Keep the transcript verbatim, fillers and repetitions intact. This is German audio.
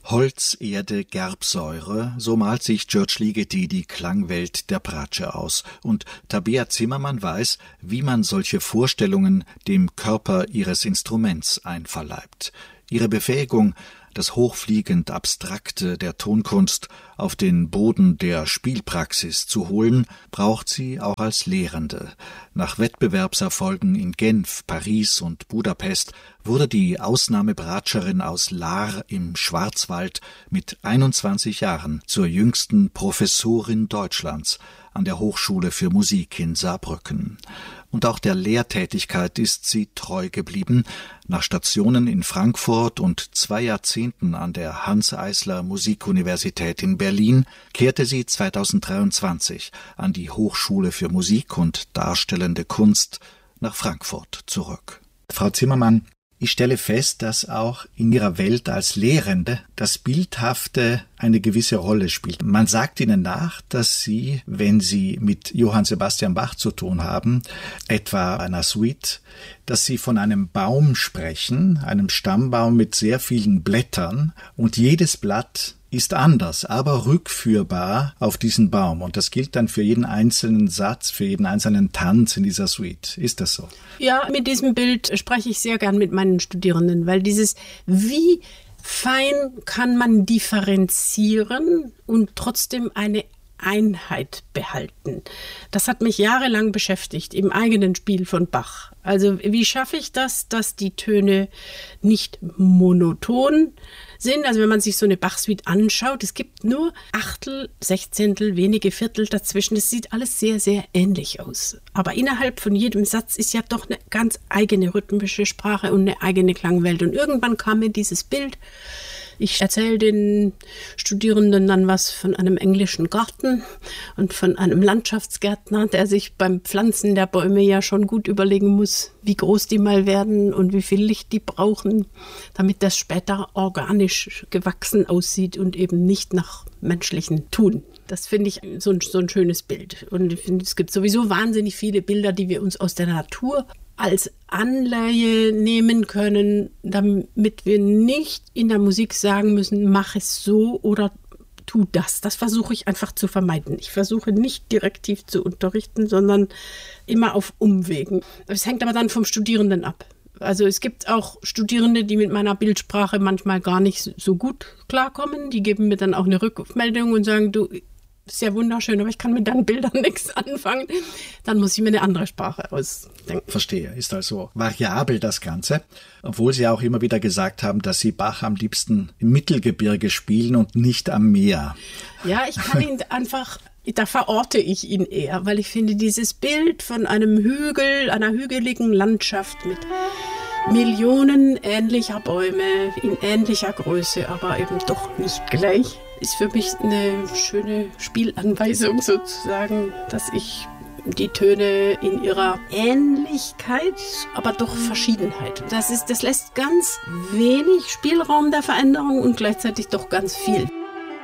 Holz, Erde, Gerbsäure, so malt sich George Ligeti die Klangwelt der Bratsche aus. Und Tabea Zimmermann weiß, wie man solche Vorstellungen dem Körper ihres Instruments einverleibt. Ihre Befähigung, das hochfliegend Abstrakte der Tonkunst auf den Boden der Spielpraxis zu holen, braucht sie auch als Lehrende. Nach Wettbewerbserfolgen in Genf, Paris und Budapest wurde die Ausnahmebratscherin aus Lahr im Schwarzwald mit einundzwanzig Jahren zur jüngsten Professorin Deutschlands an der Hochschule für Musik in Saarbrücken. Und auch der Lehrtätigkeit ist sie treu geblieben. Nach Stationen in Frankfurt und zwei Jahrzehnten an der Hanns-Eisler Musikuniversität in Berlin kehrte sie zweitausenddreiundzwanzig an die Hochschule für Musik und Darstellende Kunst nach Frankfurt zurück. Frau Zimmermann, ich stelle fest, dass auch in Ihrer Welt als Lehrende das Bildhafte eine gewisse Rolle spielt. Man sagt Ihnen nach, dass Sie, wenn Sie mit Johann Sebastian Bach zu tun haben, etwa einer Suite, dass Sie von einem Baum sprechen, einem Stammbaum mit sehr vielen Blättern, und jedes Blatt ist anders, aber rückführbar auf diesen Baum. Und das gilt dann für jeden einzelnen Satz, für jeden einzelnen Tanz in dieser Suite. Ist das so? Ja, mit diesem Bild spreche ich sehr gern mit meinen Studierenden, weil dieses, wie fein kann man differenzieren und trotzdem eine Einheit behalten. Das hat mich jahrelang beschäftigt im eigenen Spiel von Bach. Also wie schaffe ich das, dass die Töne nicht monoton sind? Also wenn man sich so eine Bach-Suite anschaut, es gibt nur Achtel, Sechzehntel, wenige Viertel dazwischen. Das sieht alles sehr, sehr ähnlich aus. Aber innerhalb von jedem Satz ist ja doch eine ganz eigene rhythmische Sprache und eine eigene Klangwelt. Und irgendwann kam mir dieses Bild. Ich erzähle den Studierenden dann was von einem englischen Garten und von einem Landschaftsgärtner, der sich beim Pflanzen der Bäume ja schon gut überlegen muss, wie groß die mal werden und wie viel Licht die brauchen, damit das später organisch gewachsen aussieht und eben nicht nach menschlichen Tun. Das finde ich so ein, so ein schönes Bild. Und ich finde, es gibt sowieso wahnsinnig viele Bilder, die wir uns aus der Natur als Anleihe nehmen können, damit wir nicht in der Musik sagen müssen, mach es so oder tu das. Das versuche ich einfach zu vermeiden. Ich versuche nicht direktiv zu unterrichten, sondern immer auf Umwegen. Das hängt aber dann vom Studierenden ab. Also es gibt auch Studierende, die mit meiner Bildsprache manchmal gar nicht so gut klarkommen. Die geben mir dann auch eine Rückmeldung und sagen, du, sehr wunderschön, aber ich kann mit deinen Bildern nichts anfangen. Dann muss ich mir eine andere Sprache ausdenken. Verstehe, ist also variabel das Ganze. Obwohl Sie auch immer wieder gesagt haben, dass Sie Bach am liebsten im Mittelgebirge spielen und nicht am Meer. Ja, ich kann ihn einfach, da verorte ich ihn eher, weil ich finde, dieses Bild von einem Hügel, einer hügeligen Landschaft mit Millionen ähnlicher Bäume in ähnlicher Größe, aber eben doch nicht gleich, ist für mich eine schöne Spielanweisung sozusagen, dass ich die Töne in ihrer Ähnlichkeit, aber doch Verschiedenheit. Das ist, das lässt ganz wenig Spielraum der Veränderung und gleichzeitig doch ganz viel.